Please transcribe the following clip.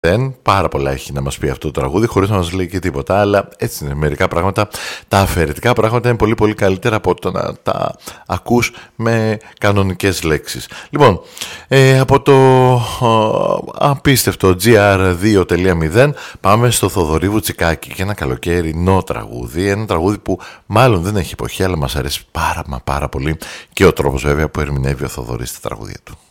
Πάρα πολλά έχει να μας πει αυτό το τραγούδι, χωρίς να μας λέει και τίποτα, αλλά έτσι είναι. Μερικά πράγματα, τα αφαιρετικά πράγματα είναι πολύ πολύ καλύτερα από το να τα ακούς με κανονικές λέξεις. Λοιπόν, από το απίστευτο GR2.0 πάμε στο Θοδωρή Βουτσικάκη και ένα καλοκαιρινό τραγούδι, ένα τραγούδι που μάλλον δεν έχει εποχή, αλλά μας αρέσει πάρα πολύ και ο τρόπος βέβαια που ερμηνεύει ο Θοδωρής τα τραγούδια του.